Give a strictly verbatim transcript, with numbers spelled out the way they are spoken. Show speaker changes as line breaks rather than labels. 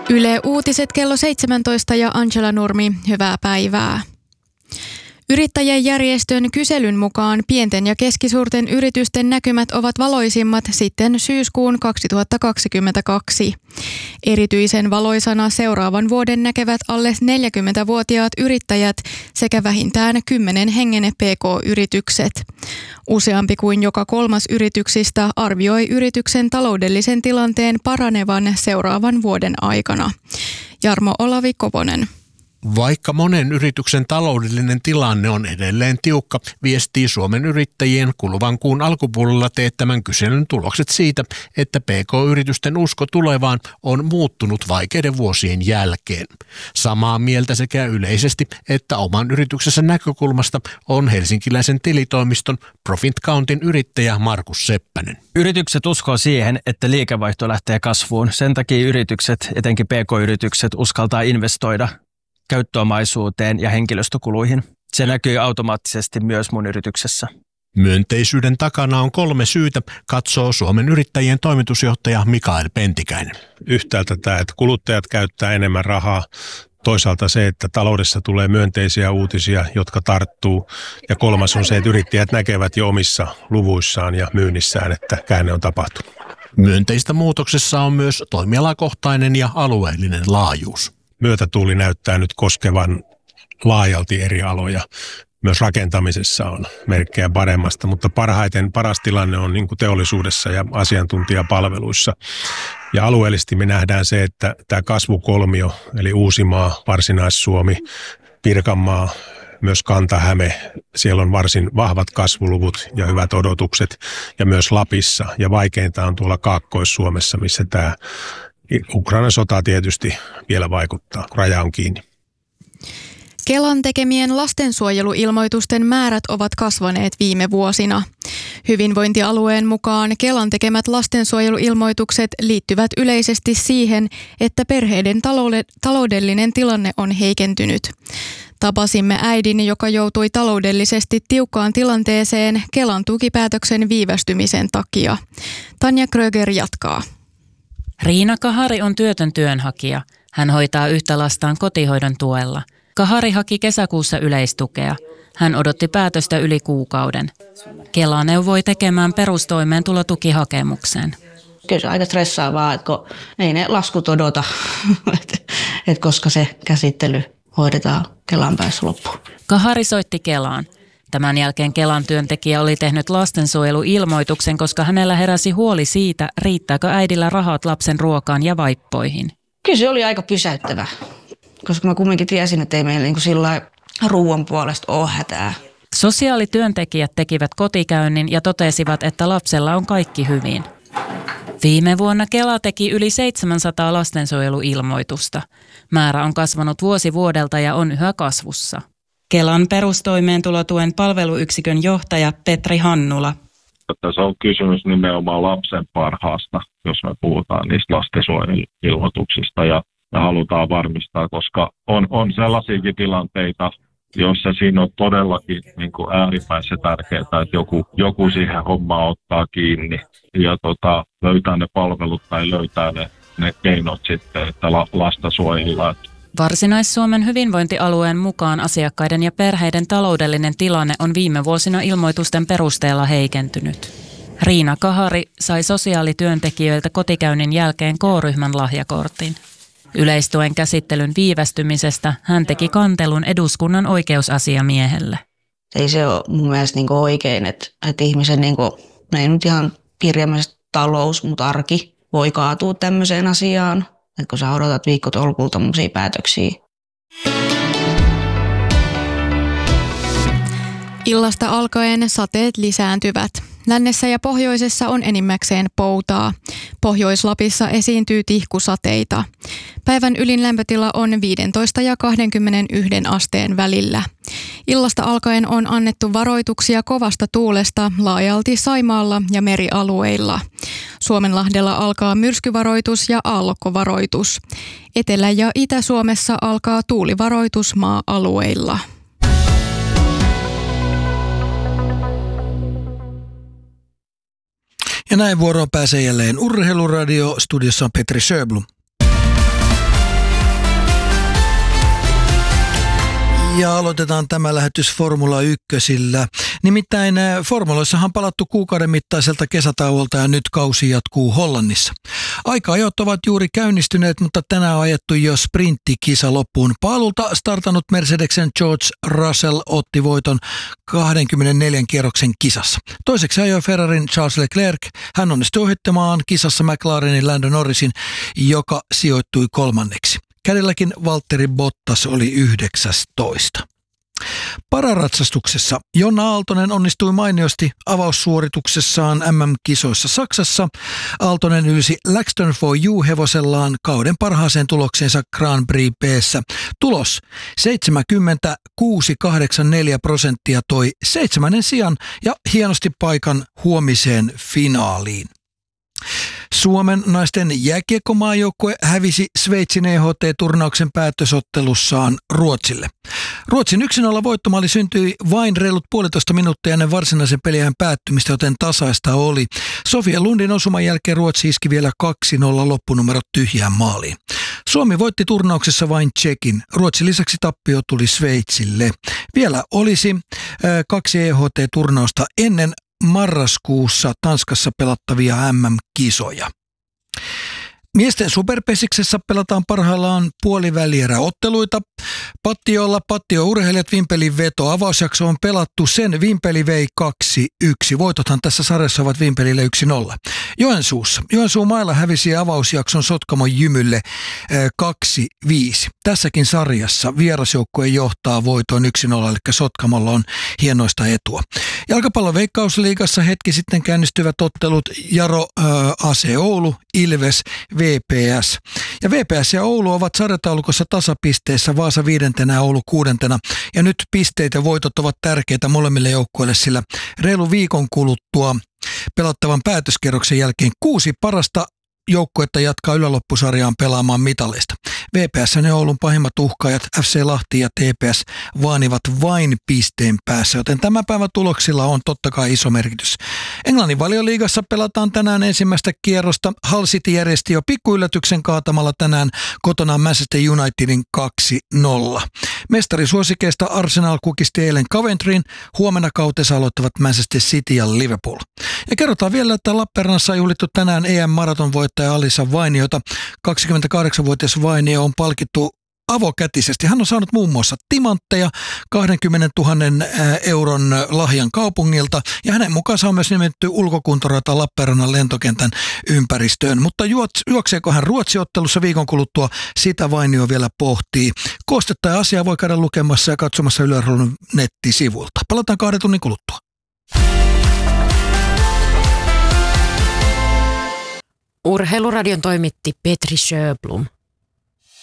Yle Uutiset kello seitsemäntoista ja Angela Nurmi, hyvää päivää. Yrittäjien järjestön kyselyn mukaan pienten ja keskisuurten yritysten näkymät ovat valoisimmat sitten syyskuun kaksituhattakaksikymmentäkaksi. Erityisen valoisana seuraavan vuoden näkevät alle neljäkymmentävuotiaat yrittäjät sekä vähintään kymmenen hengen P K-yritykset. Useampi kuin joka kolmas yrityksistä arvioi yrityksen taloudellisen tilanteen paranevan seuraavan vuoden aikana. Jarmo Olavi Koponen.
Vaikka monen yrityksen taloudellinen tilanne on edelleen tiukka, viestii Suomen Yrittäjien kuluvan kuun alkupuolella teettämän kyselyn tulokset siitä, että P K-yritysten usko tulevaan on muuttunut vaikeiden vuosien jälkeen. Samaa mieltä sekä yleisesti että oman yrityksensä näkökulmasta on helsinkiläisen tilitoimiston Profit Countin yrittäjä Markus Seppänen.
Yritykset uskoo siihen, että liikevaihto lähtee kasvuun. Sen takia yritykset, etenkin P K-yritykset, uskaltaa investoida käyttöomaisuuteen ja henkilöstökuluihin. Se näkyy automaattisesti myös mun yrityksessä.
Myönteisyyden takana on kolme syytä, katsoo Suomen Yrittäjien toimitusjohtaja Mikael Pentikäinen.
Yhtäältä tämä, että kuluttajat käyttää enemmän rahaa. Toisaalta se, että taloudessa tulee myönteisiä uutisia, jotka tarttuu. Ja kolmas on se, että yrittäjät näkevät jo omissa luvuissaan ja myynnissään, että käänne on tapahtunut.
Myönteistä muutoksessa on myös toimialakohtainen ja alueellinen laajuus.
Myötätuuli näyttää nyt koskevan laajalti eri aloja. Myös rakentamisessa on merkkejä paremmasta, mutta parhaiten paras tilanne on niin kuin teollisuudessa ja asiantuntijapalveluissa. Ja alueellisesti me nähdään se, että tämä kasvukolmio, eli Uusimaa, Varsinais-Suomi, Pirkanmaa, myös Kanta-Häme, siellä on varsin vahvat kasvuluvut ja hyvät odotukset, ja myös Lapissa. Ja vaikeinta on tuolla Kaakkois-Suomessa, missä tämä Ukrainan sota tietysti vielä vaikuttaa, kun raja on kiinni.
Kelan tekemien lastensuojeluilmoitusten määrät ovat kasvaneet viime vuosina. Hyvinvointialueen mukaan Kelan tekemät lastensuojeluilmoitukset liittyvät yleisesti siihen, että perheiden taloudellinen tilanne on heikentynyt. Tapasimme äidin, joka joutui taloudellisesti tiukkaan tilanteeseen Kelan tukipäätöksen viivästymisen takia. Tanja Kröger jatkaa.
Riina Kahari on työtön työnhakija. Hän hoitaa yhtä lastaan kotihoidon tuella. Kahari haki kesäkuussa yleistukea. Hän odotti päätöstä yli kuukauden. Kela neuvoi tekemään perustoimeentulotukihakemuksen.
Kyllä se aika stressaavaa, että kun ei ne laskut odota, että koska se käsittely hoidetaan Kelan päässä loppuun.
Kahari soitti Kelaan. Tämän jälkeen Kelan työntekijä oli tehnyt lastensuojeluilmoituksen, koska hänellä heräsi huoli siitä, riittääkö äidillä rahat lapsen ruokaan ja vaippoihin.
Kyllä se oli aika pysäyttävä, koska mä kumminkin tiesin, että ei meillä niin kuin sillä ruuan puolesta ole hätää.
Sosiaalityöntekijät tekivät kotikäynnin ja totesivat, että lapsella on kaikki hyvin. Viime vuonna Kela teki yli seitsemänsataa lastensuojeluilmoitusta. Määrä on kasvanut vuosi vuodelta ja on yhä kasvussa. Kelan perustoimeentulotuen palveluyksikön johtaja Petri Hannula.
Tässä on kysymys nimenomaan lapsen parhaasta, jos me puhutaan niistä lastensuojeluilmoituksista ja, ja halutaan varmistaa, koska on, on sellaisiakin tilanteita, joissa siinä on todellakin niin kuin äärimmäisen tärkeää, että joku, joku siihen hommaan ottaa kiinni ja tota, löytää ne palvelut tai löytää ne, ne keinot sitten, että la, lasta suojellaan.
Varsinais-Suomen hyvinvointialueen mukaan asiakkaiden ja perheiden taloudellinen tilanne on viime vuosina ilmoitusten perusteella heikentynyt. Riina Kahari sai sosiaalityöntekijöiltä kotikäynnin jälkeen K-ryhmän lahjakortin. Yleistuen käsittelyn viivästymisestä hän teki kantelun eduskunnan oikeusasiamiehelle.
Ei se ole mun mielestä niin oikein, että, että ihmisen, niin kuin, ei nyt ihan kirjaimellisesti talous, mutta arki voi kaatua tämmöiseen asiaan. Että kun sä odotat viikkotolkulla tommosia päätöksiä.
Illasta alkaen sateet lisääntyvät. Lännessä ja pohjoisessa on enimmäkseen poutaa. Pohjois-Lapissa esiintyy tihkusateita. Päivän ylin lämpötila on viisitoista ja kaksikymmentäyksi asteen välillä. Illasta alkaen on annettu varoituksia kovasta tuulesta laajalti Saimaalla ja merialueilla. Suomenlahdella alkaa myrskyvaroitus ja aallokkovaroitus. Etelä- ja Itä-Suomessa alkaa tuulivaroitus maa-alueilla.
Ja näin vuoroon pääsee jälleen Urheiluradio. Studiossa on Petri Sjöblom. Ja aloitetaan tämä lähetys Formula ykkösillä. Nimittäin formuloissahan palattu kuukauden mittaiselta kesätauolta ja nyt kausi jatkuu Hollannissa. Aika-ajot ovat juuri käynnistyneet, mutta tänään on ajettu jo sprinttikisa loppuun. Paalulta startannut Mercedesen George Russell otti voiton kaksikymmentäneljä kierroksen kisassa. Toiseksi ajoi Ferrarin Charles Leclerc. Hän onnistui ohittamaan kisassa McLarenin Lando Norrisin, joka sijoittui kolmanneksi. Cadillacin Valtteri Bottas oli yhdeksästoista. Pararatsastuksessa Jonna Aaltonen onnistui mainiosti avaussuorituksessaan M M-kisoissa Saksassa. Aaltonen ylsi Laxton for You-hevosellaan kauden parhaaseen tulokseensa Grand Prix B:ssä. Tulos seitsemänkymmentäkuusi pilkku kahdeksankymmentäneljä prosenttia toi seitsemännen sijan ja hienosti paikan huomiseen finaaliin. Suomen naisten jääkiekkomaajoukkue hävisi Sveitsin E H T-turnauksen päätösottelussaan Ruotsille. Ruotsin yksi nolla voittomaali syntyi vain reilut puolitoista minuuttia ennen varsinaisen peliajan päättymistä, joten tasaista oli. Sofia Lundin osuman jälkeen Ruotsi iski vielä kaksi nolla loppunumerot tyhjään maaliin. Suomi voitti turnauksessa vain Tšekin. Ruotsin lisäksi tappio tuli Sveitsille. Vielä olisi äh, kaksi E H T-turnausta ennen marraskuussa Tanskassa pelattavia M M-kisoja. Miesten superpesiksessä pelataan parhaillaan puolivälieräotteluita. Pattiolla Pattio-urheilijat Vimpelin veto avausjakso on pelattu, sen Vimpeli vei kaksi yksi. Voitothan tässä sarjassa ovat Vimpelille yksi nolla. Joensuussa. Joensuu mailla hävisi avausjakson Sotkamon Jymylle kaksi viisi. Tässäkin sarjassa vierasjoukkue johtaa voitoon yksi nolla, eli Sotkamolla on hienoista etua. Jalkapallon Veikkausliigassa hetki sitten käynnistyvät ottelut Jaro A C Oulu, Ilves, V P S. Ja V P S ja Oulu ovat sarjataulukossa tasapisteissä, Vaasa viidentenä ja Oulu kuudentena. Ja nyt pisteet ja voitot ovat tärkeitä molemmille joukkueille, sillä reilu viikon kuluttua pelattavan päätöskerroksen jälkeen kuusi parasta joukkuetta jatkaa yläloppusarjaan pelaamaan mitaleista. V P S ja Oulun pahimmat uhkaajat F C Lahti ja T P S vaanivat vain pisteen päässä, joten tämän päivän tuloksilla on totta kai iso merkitys. Englannin Valioliigassa pelataan tänään ensimmäistä kierrosta. Hull City järjesti jo pikkuyllätyksen kaatamalla tänään kotona Manchester Unitedin kaksi nolla. Mestarisuosikeista Arsenal kukisti eilen Coventryn, huomenna kautensa aloittavat Manchester City ja Liverpool. Ja kerrotaan vielä, että Lappeenrannassa on juhlittu tänään E M-maratonvoittaja Alisa Vainiota. kaksikymmentäkahdeksanvuotias Vainio on palkittu avokätisesti. Hän on saanut muun muassa timantteja, kaksikymmentätuhatta euron lahjan kaupungilta ja hänen mukaansa on myös nimetty ulkokuntorata Lappeenrannan lentokentän ympäristöön. Mutta juokseeko hän Ruotsi-ottelussa viikon kuluttua, sitä Vainio vielä pohtii. Koostetta ja asiaa voi käydä lukemassa ja katsomassa Yle Urheilun nettisivuilta. Palataan kahden tunnin kuluttua.
Urheiluradion toimitti Petri Sjöblom.